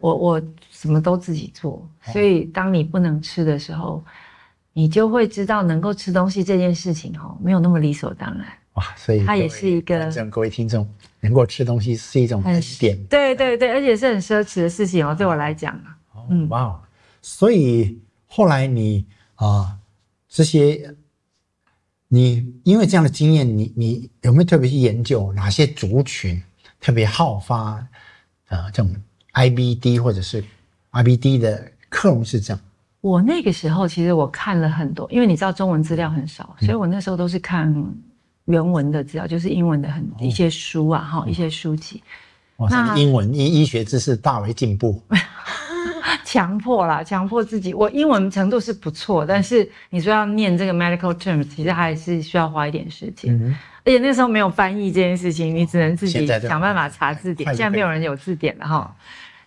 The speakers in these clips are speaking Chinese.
我什么都自己做，所以当你不能吃的时候，你就会知道能够吃东西这件事情没有那么理所当然。 哇，所以它也是一个各位听众，能够吃东西是一种恩典。 对对对，而且是很奢侈的事情对我来讲。 哇，所以后来你这些，你因为这样的经验，你有没有特别去研究哪些族群特别好发这种 IBD 或者是 IBD 的克隆氏症？ 我那个时候其实我看了很多，因为你知道中文资料很少，所以我那时候都是看原文的资料，就是英文的一些书一些书籍。 那英文医学知识大为进步。 强迫自己。我英文程度是不错，但是你说要念这个 medical terms， 其实还是需要花一点时间。而且那时候没有翻译这件事情，你只能自己想办法查字典。现在没有人有字典了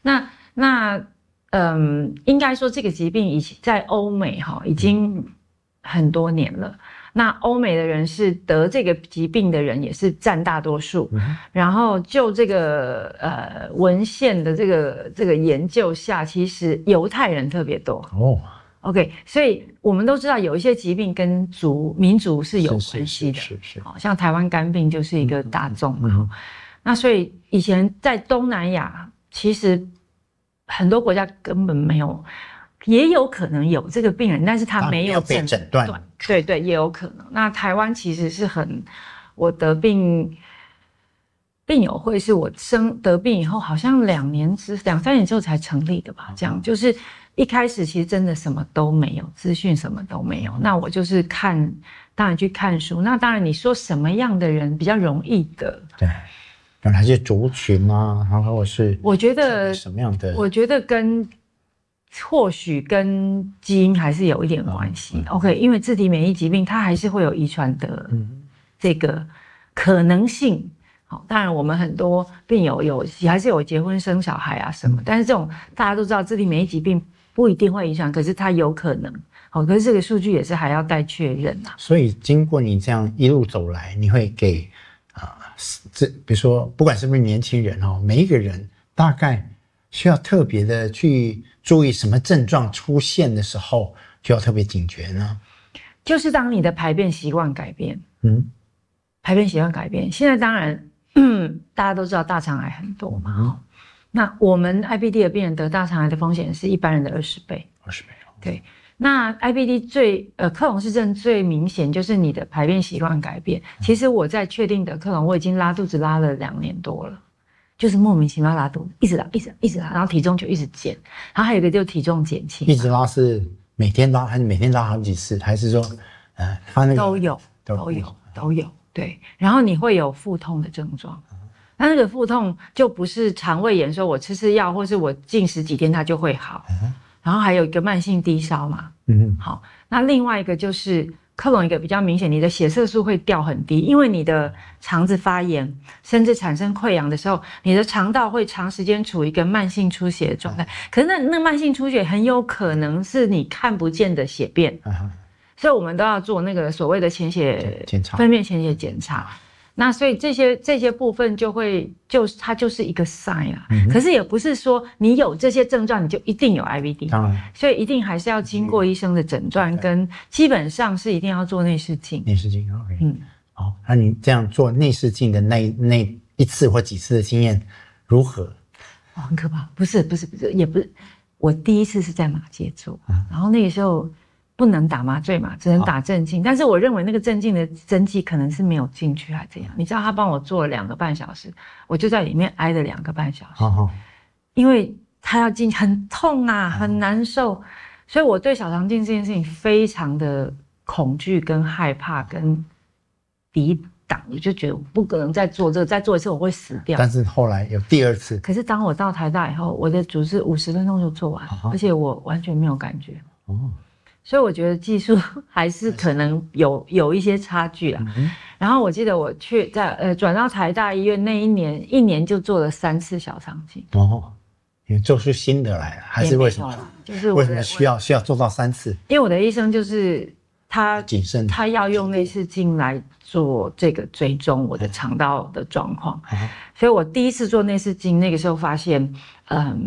应该说这个疾病在欧美已经很多年了。那欧美的人是得这个疾病的人也是占大多数，然后就这个文献的这个研究下，其实犹太人特别多。OK， 所以我们都知道有一些疾病跟民族是有关系的，是像台湾肝病就是一个大众嘛。那所以以前在东南亚，其实很多国家根本没有。也有可能有这个病人，但是他没有被诊断。 对对，也有可能。那台湾其实是我得病友会是我得病以后，好像2-3年之后才成立的吧？这样就是一开始其实真的什么都没有，资讯什么都没有。那我就是当然去看书。那当然你说什么样的人比较容易得？ 对，有哪些族群啊？然后是我觉得什么样的？ 我觉得或许跟基因还是有一点关系。OK， 因为自体免疫疾病它还是会有遗传的这个可能性。好，当然我们很多病友还是有结婚生小孩啊什么，但是这种大家都知道自体免疫疾病不一定会遗传，可是它有可能。好，可是这个数据也是还要待确认啊。 所以经过你这样一路走来，你会给比如说不管是不是年轻人每一个人大概需要特别的去注意什么症状出现的时候就要特别警觉呢？ 就是当你的排便习惯改变。排便习惯改变，现在当然大家都知道大肠癌很多嘛。那我们 IBD 的病人得大肠癌的风险是一般人的20倍。 20倍。 对，那 IBD 克隆氏症最明显就是你的排便习惯改变。其实我在确定得克隆，我已经拉肚子拉了2年多了。就是莫名其妙拉肚子，一直拉，然后体重就一直减，然后还有一个就是体重减轻。 一直拉是每天拉还是每天拉好几次，还是说他那个都有对，然后你会有腹痛的症状，那个腹痛就不是肠胃炎，说我吃药或是我禁食几天它就会好，然后还有一个慢性低烧嘛，好，那另外一个就是克隆一个比较明显，你的血色素会掉很低，因为你的肠子发炎，甚至产生溃疡的时候，你的肠道会长时间处于一个慢性出血的状态。可是那慢性出血很有可能是你看不见的血便，所以我们都要做那个所谓的分娩潜血检查。那所以这些部分它就是一个 sign 啊，可是也不是说你有这些症状你就一定有 IBD， 所以一定还是要经过医生的诊断，跟基本上是一定要做内视镜。 内视镜 ，OK，好，那你这样做内视镜的那一次或几次的经验如何？ 很可怕，不是，也不是，我第一次是在马街做，然后那个时候不能打麻醉嘛，只能打镇静，但是我认为那个镇静的针剂可能是没有进去还这样。你知道他帮我做了2个半小时，我就在里面挨了2个半小时，因为他要进很痛啊，很难受，所以我对小肠镜这件事情非常的恐惧跟害怕跟抵挡，我就觉得我不可能再做这个，再做一次我会死掉。 但是后来有第2次， 可是当我到台大以后，我的主治50分钟就做完，而且我完全没有感觉。所以我觉得技术还是可能有一些差距啦。然后我记得我转到台大医院那一年就做了3次小肠镜。 你做出新的来了，还是为什么？ 就是为什么需要做到3次？ 因为我的医生就是他谨慎， 他要用内视镜来做这个追踪我的肠道的状况，所以我第一次做内视镜，那个时候发现，